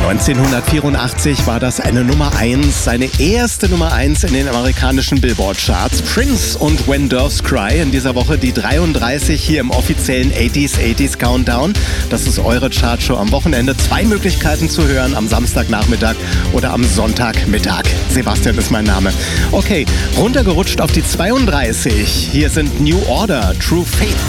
1984 war das eine Nummer 1, seine erste Nummer 1 in den amerikanischen Billboard-Charts. Prince und When Doves Cry, in dieser Woche die 33 hier im offiziellen 80s Countdown. Das ist eure Chartshow am Wochenende. 2 Möglichkeiten zu hören, am Samstagnachmittag oder am Sonntagmittag. Sebastian ist mein Name. Okay, runtergerutscht auf die 32. Hier sind New Order, True Faith.